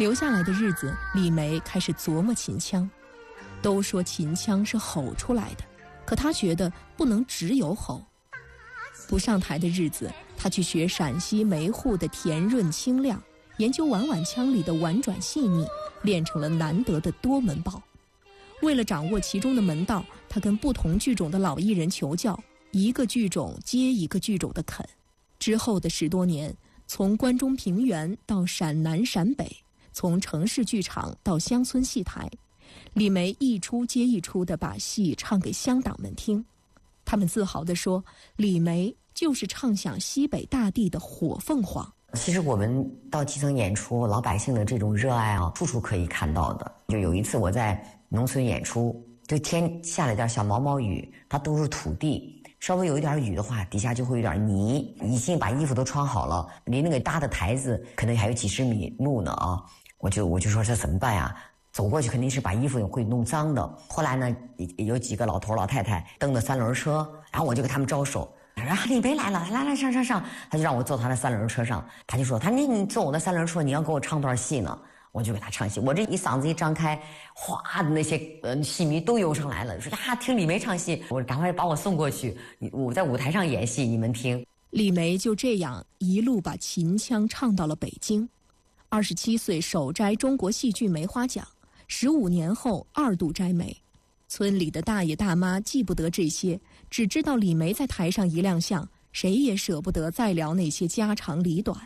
留下来的日子，李梅开始琢磨秦腔。都说秦腔是吼出来的，可她觉得不能只有吼。不上台的日子，她去学陕西梅户的甜润清亮，研究婉婉腔里的婉转细腻，练成了难得的多门爆。为了掌握其中的门道，她跟不同剧种的老艺人求教，一个剧种接一个剧种的啃。之后的10多年，从关中平原到陕南陕北，从城市剧场到乡村戏台，李梅一出接一出地把戏唱给乡党们听。他们自豪地说，李梅就是唱响西北大地的火凤凰。 其实我们到基层演出，老百姓的这种热爱啊，处处可以看到的。就有一次我在农村演出，就天下了点小毛毛雨，它都是土地，稍微有一点雨的话，底下就会有点泥，已经把衣服都穿好了，离那个搭的台子可能还有几十米路呢啊！我就说这怎么办呀？走过去肯定是把衣服会弄脏的。后来呢，有几个老头老太太蹬的3轮车，然后我就给他们招手，然后李梅来了，来上，他就让我坐他的3轮车上，他就说你坐我的3轮车，你要给我唱段戏呢。我就给他唱戏，我这一嗓子一张开，哗的那些戏迷都涌上来了，说呀听李梅唱戏，我赶快把我送过去，我在舞台上演戏，你们听。 李梅就这样一路把秦腔唱到了北京。27岁首摘中国戏剧梅花奖，15年后2度摘梅。村里的大爷大妈记不得这些，只知道李梅在台上一亮相，谁也舍不得再聊那些家长里短。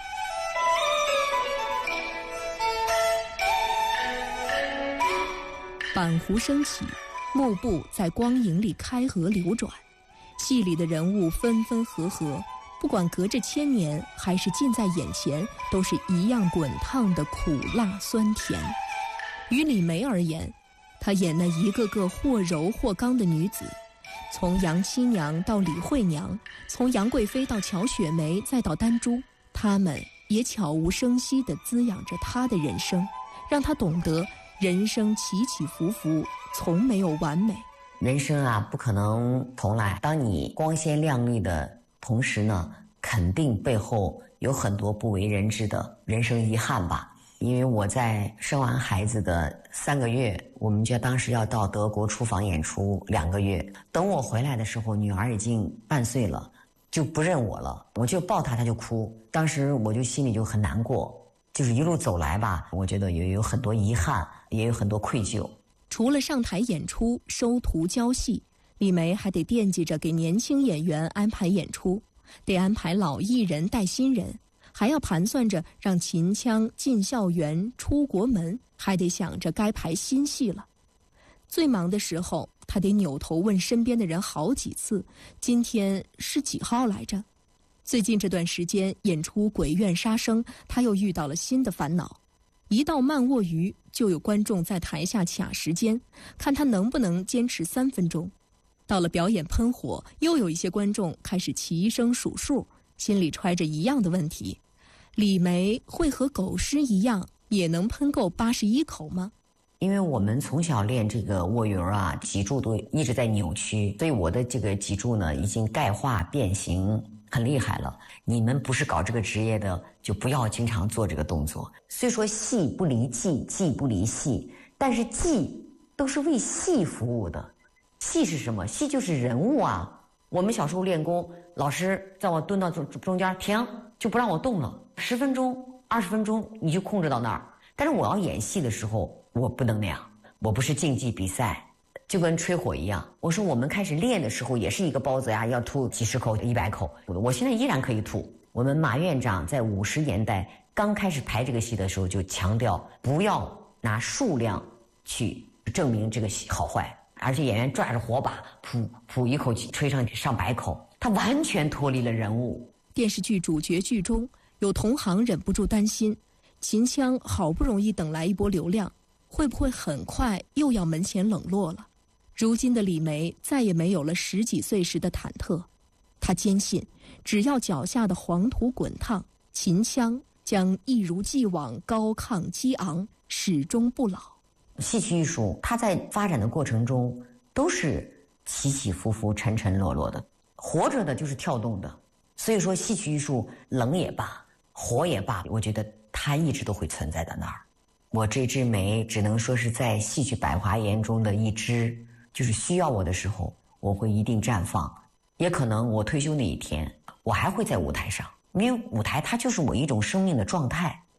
板湖升起，幕布在光影里开合流转，戏里的人物分分合合，不管隔着千年还是近在眼前，都是一样滚烫的苦辣酸甜。于李梅而言，她演那一个个或柔或刚的女子，从杨七娘到李惠娘，从杨贵妃到乔雪梅再到丹珠，她们也悄无声息地滋养着她的人生，让她懂得人生起起伏伏，从没有完美。 人生啊，不可能重来。当你光鲜亮丽的同时呢，肯定背后有很多不为人知的人生遗憾吧。因为我在生完孩子的3个月，我们家当时要到德国出访演出2个月。等我回来的时候，女儿已经半岁了，就不认我了。我就抱她，她就哭。当时我就心里就很难过。就是一路走来吧，我觉得也有很多遗憾，也有很多愧疚。 除了上台演出、收徒教戏，李梅还得惦记着给年轻演员安排演出，得安排老艺人带新人，还要盘算着让秦腔进校园、出国门，还得想着该排新戏了。最忙的时候，他得扭头问身边的人好几次：“今天是几号来着？”最近这段时间演出《鬼院杀生》，他又遇到了新的烦恼。一到慢卧鱼，就有观众在台下卡时间，看他能不能坚持3分钟。到了表演喷火，又有一些观众开始齐声数数，心里揣着一样的问题：李梅会和狗师一样，也能喷够81口吗？ 因为我们从小练这个卧鱼啊，脊柱都一直在扭曲，所以我的这个脊柱呢，已经钙化变形很厉害了。你们不是搞这个职业的，就不要经常做这个动作。虽说戏不离技，技不离戏，但是技都是为戏服务的。戏是什么？戏就是人物啊。我们小时候练功，老师在我蹲到中间停，就不让我动了，10分钟、20分钟你就控制到那儿。但是我要演戏的时候，我不能那样，我不是竞技比赛。就跟吹火一样，我说我们开始练的时候也是一个包子呀，要吐几十口、100口，我现在依然可以吐。我们马院长在50年代刚开始排这个戏的时候就强调，不要拿数量去证明这个戏好坏，而且演员抓着火把，噗一口气吹上上百口，他完全脱离了人物。 电视剧主角剧中有同行忍不住担心，秦腔好不容易等来一波流量，会不会很快又要门前冷落了？如今的李梅再也没有了10几岁时的忐忑，她坚信，只要脚下的黄土滚烫，秦腔将一如既往高亢激昂，始终不老。 戏曲艺术它在发展的过程中都是起起伏伏、沉沉落落的，活着的就是跳动的。所以说戏曲艺术冷也罢，火也罢，我觉得它它一直都会存在在那儿。我这枝梅只能说是在戏曲百花园中的一枝，就是需要我的时候，我会一定绽放。也可能我退休那一天，我还会在舞台上，因为舞台它就是我一种生命的状态。